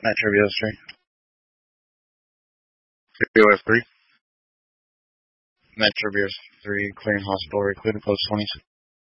Metro Bureau 3. BOF 3. Metro Bureau 3, clearing hospital, recruiting post 26.